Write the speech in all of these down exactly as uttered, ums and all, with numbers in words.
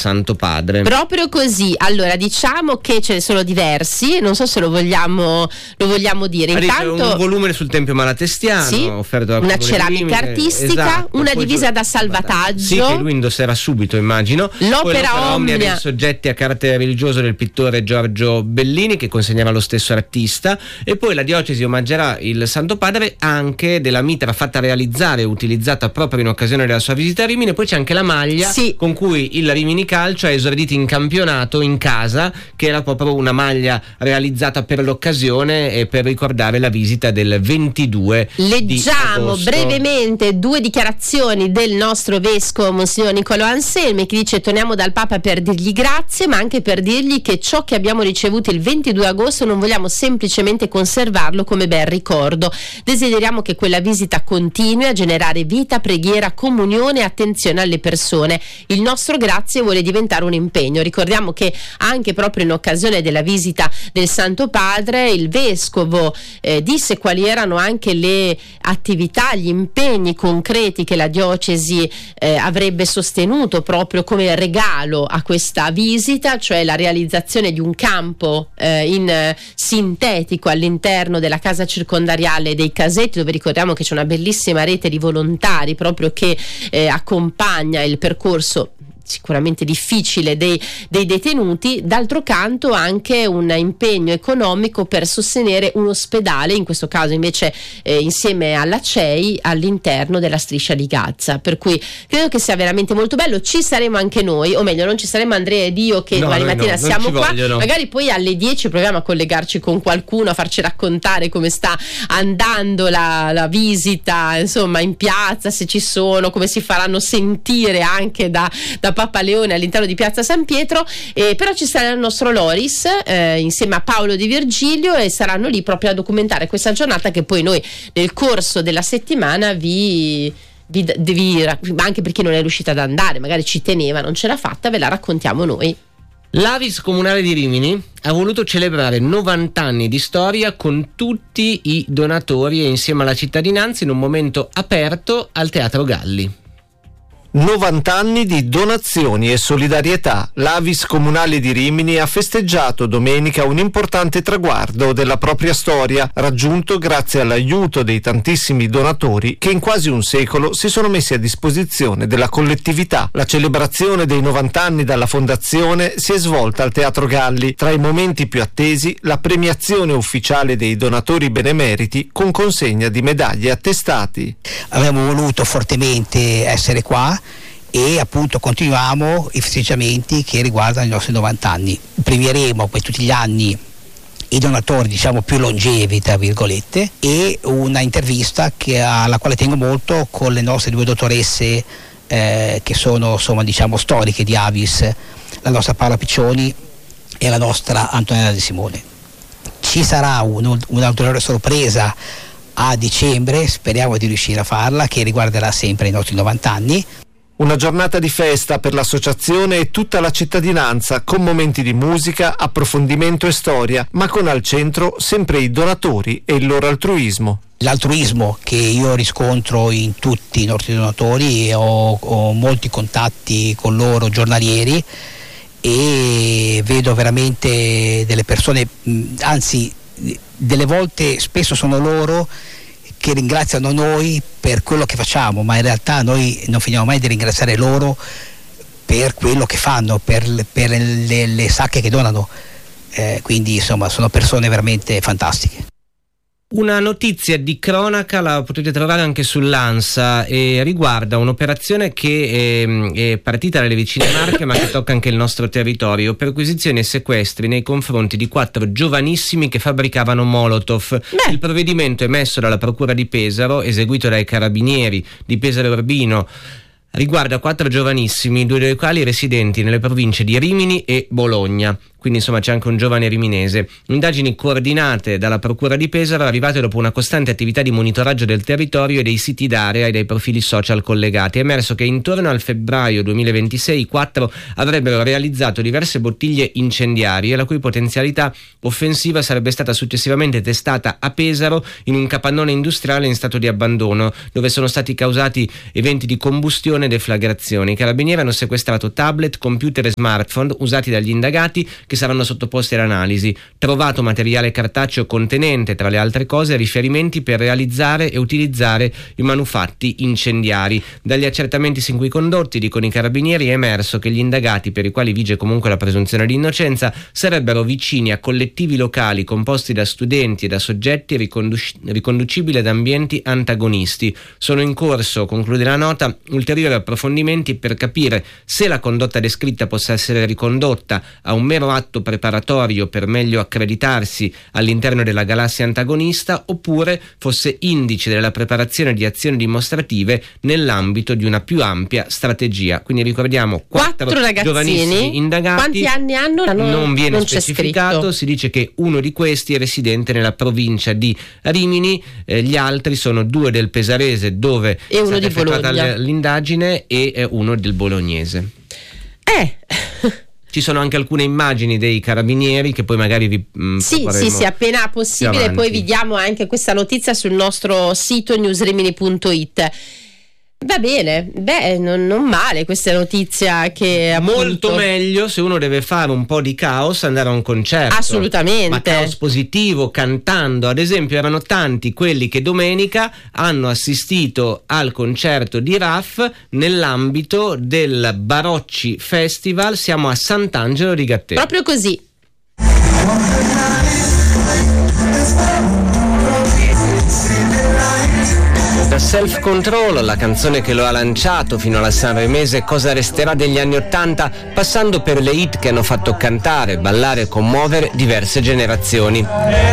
Santo Padre. Proprio così. Allora, diciamo che ce ne sono diversi, non so se lo vogliamo lo vogliamo dire. Intanto un volume sul Tempio Malatestiano, sì, offerto da una ceramica artistica, esatto, una poi divisa da salvataggio, sì, che lui indosserà subito, immagino. L'opera, poi l'opera omnia dei soggetti a carattere religioso del pittore Giorgio Bellini, che consegnava lo stesso artista, e poi la diocesi omaggerà il Santo Padre anche della mitra fatta realizzare e utilizzata proprio in occasione della sua visita a Rimini. Poi c'è anche la maglia, sì, con cui il Rimini Calcio ha esordito in campionato in casa, che era proprio una maglia realizzata per l'occasione e per ricordare la visita del ventidue Leggiamo di agosto. Brevemente due dichiarazioni del nostro vescovo Monsignor Niccolò Anselmi, che dice: torniamo dal Papa per dirgli grazie, ma anche per dirgli che ciò che abbiamo ricevuto il ventidue agosto non vogliamo semplicemente conservarlo come bel ricordo. Desideriamo che quella visita continui a generare vita, preghiera, comunione e attenzione alle persone. Il nostro grazie vuole diventare un impegno. Ricordiamo che anche proprio in occasione della visita del Santo Padre il vescovo eh, disse quali erano anche le attività, gli impegni concreti che la diocesi eh, avrebbe sostenuto proprio come regalo a questa visita, cioè la realizzazione di un campo eh, in eh, sintetico all'interno della casa circondariale dei Casetti, dove ricordiamo che c'è una bellissima rete di volontari proprio che eh, accompagna il percorso sicuramente difficile dei, dei detenuti. D'altro canto anche un impegno economico per sostenere un ospedale, in questo caso invece eh, insieme alla C E I all'interno della striscia di Gaza, per cui credo che sia veramente molto bello. Ci saremo anche noi, o meglio non ci saremo Andrea ed io che no, domani mattina no, siamo qua, vogliono. Magari poi alle dieci proviamo a collegarci con qualcuno, a farci raccontare come sta andando la, la visita, insomma, in piazza, se ci sono, come si faranno sentire anche da, da Papa Leone all'interno di Piazza San Pietro. Eh, però ci sarà il nostro Loris eh, insieme a Paolo Di Virgilio, e saranno lì proprio a documentare questa giornata, che poi noi nel corso della settimana vi, vi, vi anche per chi non è riuscita ad andare, magari ci teneva, non ce l'ha fatta, ve la raccontiamo noi. L'Avis Comunale di Rimini ha voluto celebrare novanta anni di storia con tutti i donatori e insieme alla cittadinanza in un momento aperto al Teatro Galli. novanta anni di donazioni e solidarietà. L'Avis Comunale di Rimini ha festeggiato domenica un importante traguardo della propria storia, raggiunto grazie all'aiuto dei tantissimi donatori che in quasi un secolo si sono messi a disposizione della collettività. La celebrazione dei novanta anni dalla fondazione si è svolta al Teatro Galli. Tra i momenti più attesi, la premiazione ufficiale dei donatori benemeriti con consegna di medaglie e attestati. Abbiamo voluto fortemente essere qua e appunto continuiamo i festeggiamenti che riguardano i nostri novanta anni. Premieremo poi tutti gli anni i donatori, diciamo, più longevi, tra virgolette, e una intervista che, alla quale tengo molto, con le nostre due dottoresse eh, che sono, insomma, diciamo, storiche di Avis, la nostra Paola Piccioni e la nostra Antonella De Simone. Ci sarà un, un'ulteriore sorpresa a dicembre, speriamo di riuscire a farla, che riguarderà sempre i nostri novanta anni. Una giornata di festa per l'associazione e tutta la cittadinanza, con momenti di musica, approfondimento e storia, ma con al centro sempre i donatori e il loro altruismo. L'altruismo che io riscontro in tutti i nostri donatori, ho, ho molti contatti con loro giornalieri e vedo veramente delle persone, anzi delle volte spesso sono loro che ringraziano noi per quello che facciamo, ma in realtà noi non finiamo mai di ringraziare loro per quello che fanno, per, per le, le sacche che donano, eh, quindi insomma sono persone veramente fantastiche. Una notizia di cronaca la potete trovare anche sull'Ansa e riguarda un'operazione che è, è partita dalle vicine Marche ma che tocca anche il nostro territorio: perquisizioni e sequestri nei confronti di quattro giovanissimi che fabbricavano Molotov. Beh. Il provvedimento emesso dalla Procura di Pesaro, eseguito dai carabinieri di Pesaro e Urbino, riguarda quattro giovanissimi, due dei quali residenti nelle province di Rimini e Bologna. quindi insomma c'è anche un giovane riminese. Indagini coordinate dalla Procura di Pesaro arrivate dopo una costante attività di monitoraggio del territorio e dei siti d'area e dei profili social collegati. È emerso che intorno al febbraio duemilaventisei i quattro avrebbero realizzato diverse bottiglie incendiarie la cui potenzialità offensiva sarebbe stata successivamente testata a Pesaro in un capannone industriale in stato di abbandono, dove sono stati causati eventi di combustione e deflagrazioni. I carabinieri hanno sequestrato tablet, computer e smartphone usati dagli indagati che saranno sottoposti all'analisi. Trovato materiale cartaceo contenente, tra le altre cose, riferimenti per realizzare e utilizzare i manufatti incendiari. Dagli accertamenti sin qui condotti, dicono i carabinieri, è emerso che gli indagati, per i quali vige comunque la presunzione di innocenza, sarebbero vicini a collettivi locali composti da studenti e da soggetti riconduc- riconducibili ad ambienti antagonisti. Sono in corso, conclude la nota, ulteriori approfondimenti per capire se la condotta descritta possa essere ricondotta a un mero atto preparatorio per meglio accreditarsi all'interno della galassia antagonista, oppure fosse indice della preparazione di azioni dimostrative nell'ambito di una più ampia strategia. Quindi ricordiamo quattro, quattro ragazzini giovanissimi indagati. Quanti anni hanno? Non, non viene non specificato, si dice che uno di questi è residente nella provincia di Rimini, eh, gli altri sono due del pesarese dove e è uno stata di effettuata Bologna. l'indagine e eh, uno del bolognese. Eh Ci sono anche alcune immagini dei carabinieri che poi magari vi mh, sì, sì, sì, appena possibile poi vi diamo anche questa notizia sul nostro sito newsrimini punto it. Va bene, beh, non, non male questa notizia, che appunto... Molto meglio se uno deve fare un po' di caos andare a un concerto. Assolutamente. Ma caos positivo, cantando. Ad esempio erano tanti quelli che domenica hanno assistito al concerto di Raf nell'ambito del Barocci Festival. Siamo a Sant'Angelo di Gatteo. Proprio così. Da Self Control, la canzone che lo ha lanciato fino alla sanremese Cosa resterà degli anni Ottanta, passando per le hit che hanno fatto cantare, ballare e commuovere diverse generazioni.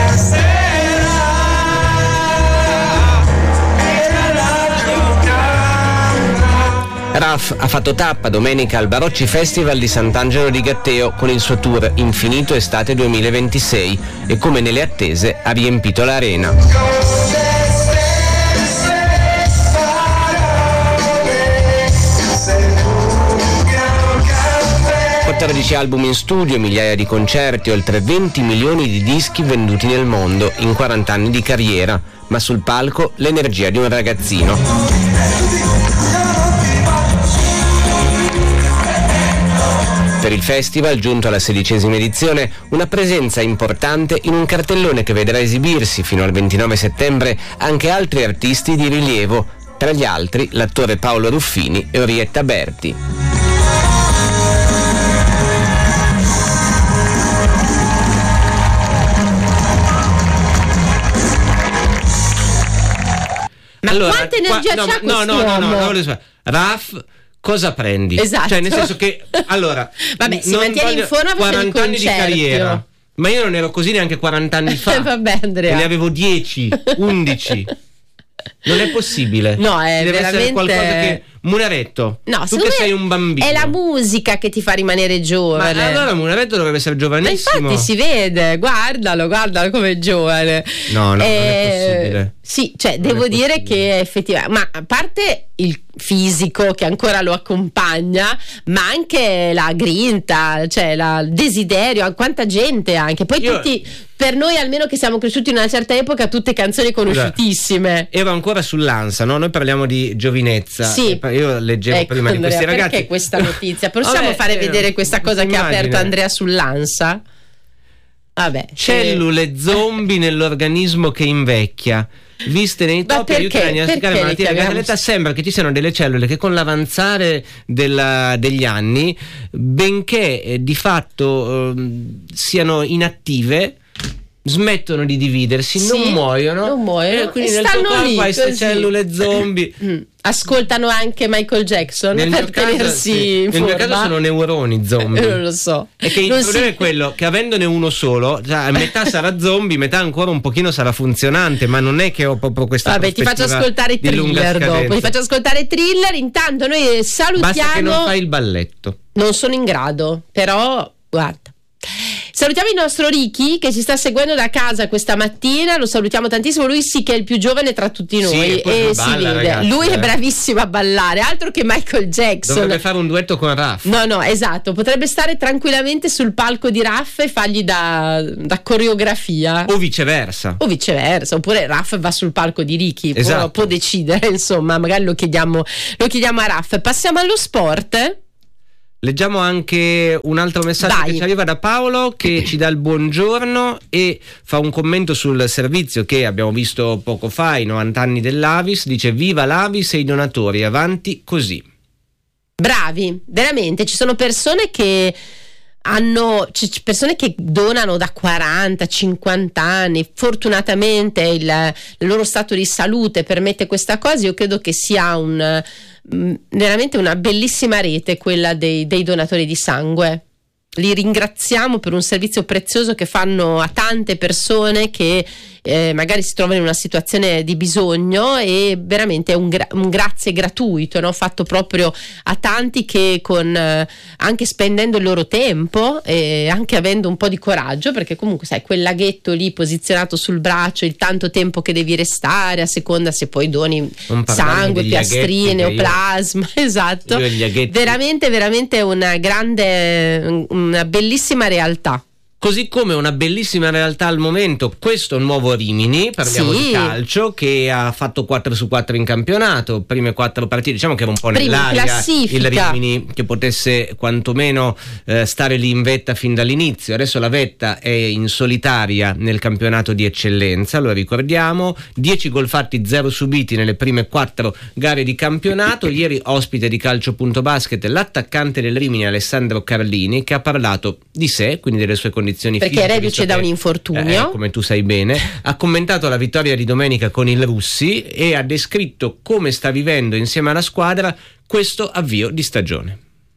Raf ha fatto tappa domenica al Barocci Festival di Sant'Angelo di Gatteo con il suo tour Infinito Estate duemilaventisei e, come nelle attese, ha riempito l'arena. quattordici album in studio, migliaia di concerti, oltre venti milioni di dischi venduti nel mondo in quaranta anni di carriera, ma sul palco l'energia di un ragazzino. Per il festival, giunto alla sedicesima edizione, una presenza importante in un cartellone che vedrà esibirsi fino al ventinove settembre anche altri artisti di rilievo, tra gli altri l'attore Paolo Ruffini e Orietta Berti. Ma allora, quanta energia qua, c'ha no, questo no, no, no, no, uomo? no, Raf, cosa prendi? Esatto. Cioè, nel senso che, allora, vabbè, si non mantiene voglio- in forma per quaranta anni di carriera. Ma io non ero così neanche quaranta anni fa. Vabbè, Andrea. Ne avevo dieci, undici. Non è possibile. No, è Deve veramente... essere qualcosa che... Munaretto, No, tu secondo che me sei un bambino. è la musica che ti fa rimanere Ma giovane. allora Munaretto dovrebbe essere Ma giovanissimo. infatti si vede, guardalo, guardalo come è giovane. No, no, non è Eh, possibile. Sì, cioè Non devo è dire possibile. che effettivamente, ma a parte il fisico che ancora lo accompagna, ma anche la grinta, cioè la, il desiderio, quanta gente anche. Poi Io- tutti, per noi almeno che siamo cresciuti in una certa epoca, tutte canzoni conosciutissime. Ero ancora sull'Ansa, no? Noi parliamo di giovinezza. Sì. E Io leggevo Ecco, prima di Andrea, questi ragazzi. perché questa notizia? Possiamo Vabbè, fare eh, vedere questa cosa che ha immagine. aperto Andrea sull'Ansa? Vabbè, Cellule zombie nell'organismo che invecchia. Viste nei Ma topi aiutano a perché? diagnosticare Perché malattie li legate chiamiamo- all'età. Sembra che ci siano delle cellule che con l'avanzare della- degli anni, benché eh, di fatto ehm, siano inattive, smettono di dividersi, Sì, non muoiono, non muoiono, e quindi e nel tuo stanno corpo lì, hai queste così. cellule zombie. Mm. Ascoltano anche Michael Jackson Nel per mio caso, tenersi sì. in Nel mio forma. caso sono neuroni zombie. Eh, non lo so. E che il Non problema si- è quello che avendone uno solo, cioè, metà sarà zombie, metà ancora un pochino sarà funzionante, ma non è che ho proprio questa Vabbè, ti faccio prospettiva ascoltare di lunga Thriller dopo. scadenza. Ti faccio ascoltare Thriller. Intanto noi salutiamo. Basta che non fai il balletto. Non sono in grado, però guarda. Salutiamo il nostro Ricky che ci sta seguendo da casa questa mattina, lo salutiamo tantissimo, lui sì che è il più giovane tra tutti noi, sì, e, e balla, si vede, ragazzi, lui eh. è bravissimo a ballare, altro che Michael Jackson. Dovrebbe fare un duetto con Raff. No, no, esatto, potrebbe stare tranquillamente sul palco di Raff e fargli da, da coreografia. O viceversa. O viceversa, oppure Raff va sul palco di Ricky, Esatto. può, può decidere, insomma, magari lo chiediamo, lo chiediamo a Raff. Passiamo allo sport. Leggiamo anche un altro messaggio Vai. che ci arriva da Paolo, che ci dà il buongiorno e fa un commento sul servizio che abbiamo visto poco fa, i novanta anni dell'Avis. Dice: viva l'Avis e i donatori, avanti così. Bravi, veramente, ci sono persone che hanno c- persone che donano da quaranta cinquanta anni, fortunatamente il, il loro stato di salute permette questa cosa. Io credo che sia un mh, veramente una bellissima rete quella dei, dei donatori di sangue. Li ringraziamo per un servizio prezioso che fanno a tante persone che eh, magari si trovano in una situazione di bisogno, e veramente è un, gra- un grazie gratuito, no? Fatto proprio a tanti che con eh, anche spendendo il loro tempo e anche avendo un po' di coraggio, perché comunque sai, quel laghetto lì posizionato sul braccio, il tanto tempo che devi restare a seconda se poi doni sangue, piastrine o plasma, esatto, veramente veramente una grande, una bellissima realtà. Così come una bellissima realtà al momento questo nuovo Rimini, parliamo sì. di calcio, che ha fatto quattro su quattro in campionato, prime quattro partite, diciamo che era un po' Prima nell'aria il Rimini che potesse quantomeno eh, stare lì in vetta fin dall'inizio. Adesso la vetta è in solitaria nel campionato di eccellenza, lo ricordiamo, dieci gol fatti, zero subiti nelle prime quattro gare di campionato. Ieri ospite di Calcio Punto Basket l'attaccante del Rimini Alessandro Carlini, che ha parlato di sé, quindi delle sue condizioni perché fisiche, è reduce da un infortunio, eh, come tu sai bene. Ha commentato la vittoria di domenica con il Russi e ha descritto come sta vivendo insieme alla squadra questo avvio di stagione.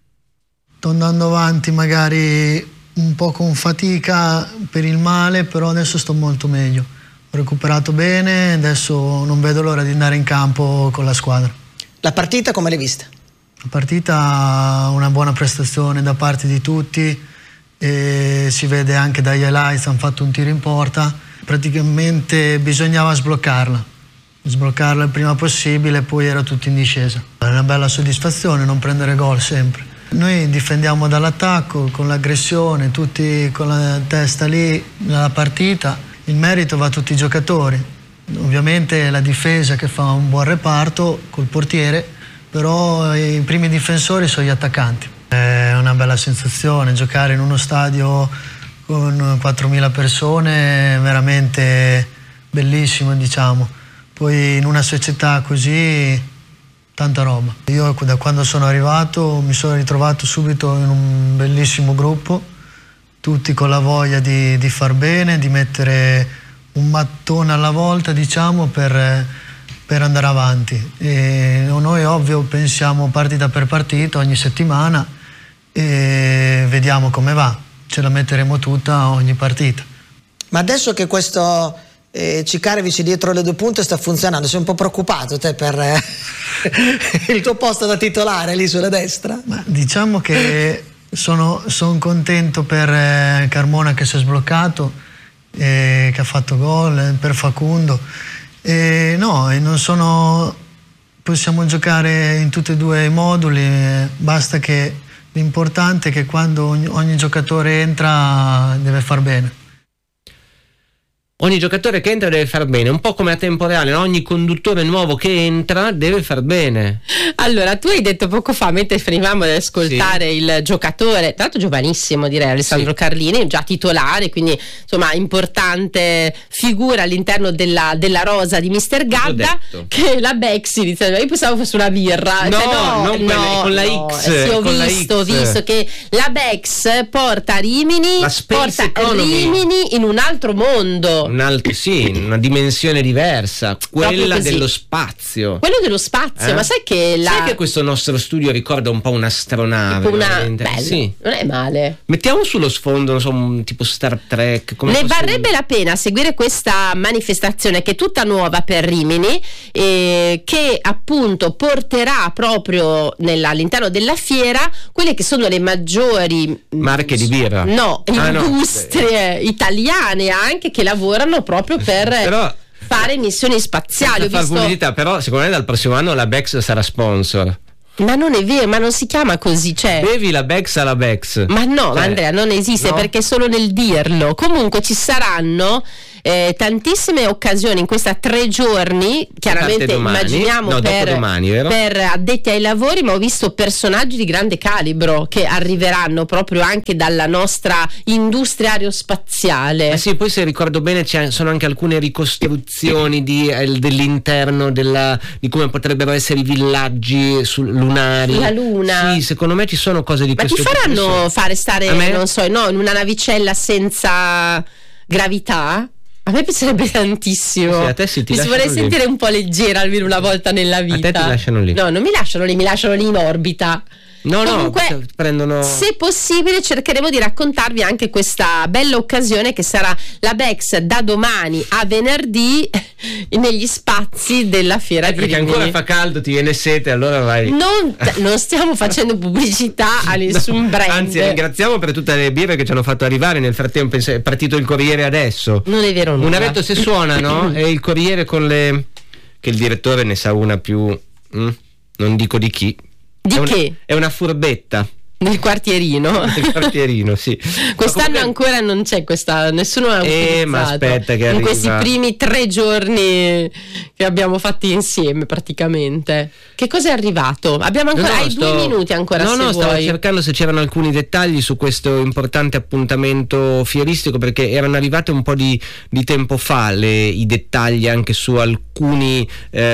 Sto andando avanti magari un po' con fatica per il male, però adesso sto molto meglio, ho recuperato bene, adesso non vedo l'ora di andare in campo con la squadra. La partita come l'hai vista? La partita, una buona prestazione da parte di tutti, e si vede anche dagli highlights, hanno fatto un tiro in porta, praticamente bisognava sbloccarla sbloccarla il prima possibile, poi era tutto in discesa. È una bella soddisfazione non prendere gol sempre. Noi difendiamo dall'attacco con l'aggressione, tutti con la testa lì nella partita, il merito va a tutti i giocatori, ovviamente la difesa che fa un buon reparto col portiere, però i primi difensori sono gli attaccanti. È una bella sensazione giocare in uno stadio con quattromila persone, veramente bellissimo, diciamo. Poi in una società così, tanta roba. Io da quando sono arrivato mi sono ritrovato subito in un bellissimo gruppo, tutti con la voglia di, di far bene, di mettere un mattone alla volta, diciamo, per, per andare avanti. E noi ovvio pensiamo partita per partita ogni settimana e vediamo come va, ce la metteremo tutta ogni partita. Ma adesso che questo eh, Cikarevic dietro le due punte sta funzionando, sei un po' preoccupato te per eh, il tuo posto da titolare lì sulla destra? Ma diciamo che sono, sono contento per eh, Carmona che si è sbloccato, eh, che ha fatto gol, per Facundo. Eh, no, e non sono, possiamo giocare in tutti e due i moduli, eh, basta che l'importante è che quando ogni, ogni giocatore entra deve far bene. Ogni giocatore che entra deve far bene, un po' come a tempo reale, no? Ogni conduttore nuovo che entra deve far bene. Allora, tu hai detto poco fa, mentre finivamo ad ascoltare sì. il giocatore, tra l'altro giovanissimo direi, Alessandro sì. Carlini, già titolare, quindi insomma importante figura all'interno della, della rosa di mister Gadda, che la Bex inizia, io pensavo fosse una birra. No, cioè, no, non no, quella, con la no, X. Sì, ho con visto, la ho visto che la Bex porta Rimini, la porta Economy. Rimini in un altro mondo. Un altro, sì, una dimensione diversa, quella così. dello spazio. Quello dello spazio, Eh? ma sai che la... Sai che questo nostro studio ricorda un po' un'astronave? Tipo una... veramente? Bello, Sì. non è male. Mettiamo sullo sfondo, non so, un tipo Star Trek. Come Ne fosse- varrebbe la pena seguire questa manifestazione che è tutta nuova per Rimini, eh, che appunto porterà proprio nella- all'interno della fiera quelle che sono le maggiori Marche di birra. no, Ah, no. industrie italiane anche che lavorano proprio per Però fare missioni spaziali. Ho senza far visto- pubblicità, però secondo me dal prossimo anno la Bex sarà sponsor. Ma non è vero, ma non si chiama così, cioè. Bevi la Bex alla Bex. Ma no, Cioè, Andrea, non esiste, no? perché solo nel dirlo. Comunque ci saranno eh, tantissime occasioni in questa tre giorni, chiaramente Parte domani. immaginiamo No, per, dopodomani, vero? per addetti ai lavori, ma ho visto personaggi di grande calibro che arriveranno proprio anche dalla nostra industria aerospaziale. Eh sì, poi se ricordo bene ci sono anche alcune ricostruzioni di, eh, dell'interno della, di come potrebbero essere i villaggi sul, lunari. La luna. Sì, secondo me ci sono cose di Ma questo ti tipo. faranno fare A stare, me? non so, no, in una navicella senza gravità? A me piacerebbe tantissimo. Sì, a te sì, ti mi si lasciano vorrei lì. sentire un po' leggera almeno una volta nella vita. te ti lasciano lì? No, non mi lasciano lì, mi lasciano lì in orbita. No, Comunque, no, prendono. se possibile cercheremo di raccontarvi anche questa bella occasione che sarà la Bex da domani a venerdì negli spazi della fiera Eh, di perché Rimini. ancora fa caldo, ti viene sete, allora vai. non, non stiamo facendo pubblicità a nessun brand. Anzi, ringraziamo per tutte le birre che ci hanno fatto arrivare. Nel frattempo è partito il Corriere adesso. Non è vero nulla. Un avetto se suona, no? E il Corriere con le. Che il direttore ne sa una più. mm? Non dico di chi. Di È una- che? È una furbetta. Nel quartierino. Il quartierino, sì. Quest'anno Ma comunque- ancora non c'è questa, nessuno ha Eh, utilizzato ma aspetta che in arriva. questi primi tre giorni che abbiamo fatti insieme praticamente. Che cosa è arrivato? Abbiamo ancora, No, no, hai sto- due minuti ancora no se no stavo vuoi. cercando se c'erano alcuni dettagli su questo importante appuntamento fieristico, perché erano arrivate un po' di, di tempo fa le, i dettagli anche su alcuni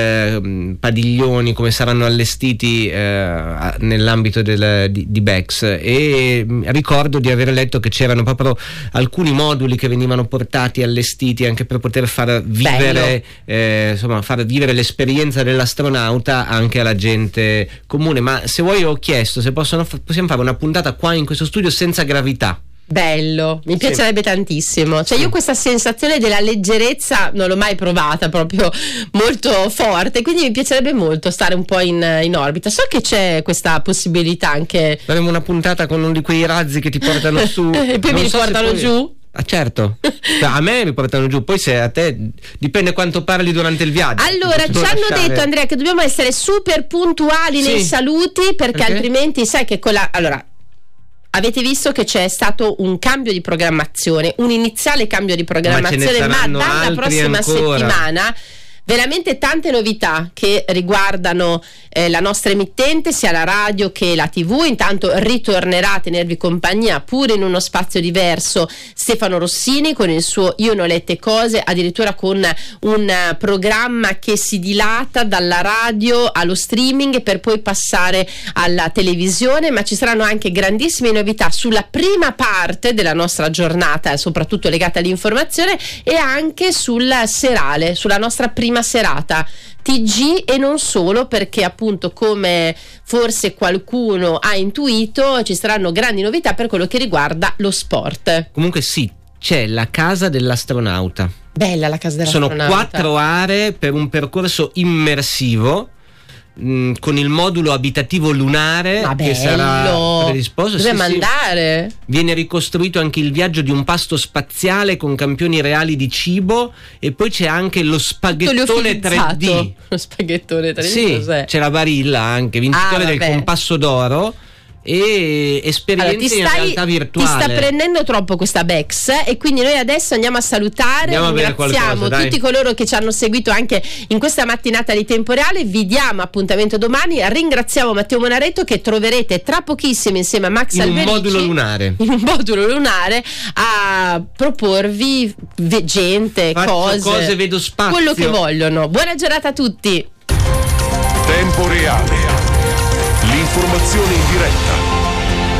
eh, padiglioni, come saranno allestiti eh, nell'ambito del, di, di Bex, e mh, ricordo di aver letto che c'erano proprio alcuni moduli che venivano portati, allestiti anche per poter far vivere eh, insomma far vivere l'esperienza dell'astronauta anche alla gente comune. Ma se vuoi, ho chiesto se possono, possiamo fare una puntata qua in questo studio senza gravità. Bello, mi Sì. piacerebbe tantissimo. Cioè Sì. io questa sensazione della leggerezza non l'ho mai provata proprio molto forte, quindi mi piacerebbe molto stare un po' in, in orbita. So che c'è questa possibilità anche. Faremo una puntata con uno di quei razzi che ti portano su E poi Non mi so se riportano poi- giù. Ah, certo. Cioè, a me mi portano giù, poi se a te dipende quanto parli durante il viaggio. Allora, Ti ci possono hanno lasciare- detto, Andrea, che dobbiamo essere super puntuali Sì. nei saluti perché, Perché? altrimenti sai che con la... Allora, avete visto che c'è stato un cambio di programmazione, un iniziale cambio di programmazione, ma, saranno dalla altri prossima ancora. settimana veramente tante novità che riguardano eh, la nostra emittente, sia la radio che la tivù. Intanto ritornerà a tenervi compagnia pure in uno spazio diverso Stefano Rossini con il suo Io ne ho lette cose, addirittura con un eh, programma che si dilata dalla radio allo streaming per poi passare alla televisione. Ma ci saranno anche grandissime novità sulla prima parte della nostra giornata, soprattutto legata all'informazione, e anche sul serale, sulla nostra prima serata T G, e non solo, perché appunto, come forse qualcuno ha intuito, ci saranno grandi novità per quello che riguarda lo sport. Comunque sì, c'è la casa dell'astronauta. Bella la casa Sono dell'astronauta. quattro aree per un percorso immersivo mh, con il modulo abitativo lunare Ma che bello. sarà predisposto. Dobbiamo Sì, sì. andare. Viene ricostruito anche il viaggio di un pasto spaziale con campioni reali di cibo, e poi c'è anche lo spaghettone tre D. Lo spaghettone tre D. Sì, cos'è? c'è la Barilla anche, vincitore Ah, del vabbè. Compasso d'Oro, e esperienze Allora, ti in stai- realtà ti virtuale. sta prendendo troppo questa Bex, e quindi noi adesso andiamo a salutare. Andiamo a bere Ringraziamo qualcosa, dai. tutti coloro che ci hanno seguito anche in questa mattinata di Tempo Reale. Vi diamo appuntamento domani. Ringraziamo Matteo Monaretto, che troverete tra pochissimo insieme a Max in un Alberici modulo lunare. in un modulo lunare a proporvi ve- gente, Faccio cose, cose, vedo spazio. quello che vogliono. Buona giornata a tutti. Tempo Reale. L'informazione in diretta.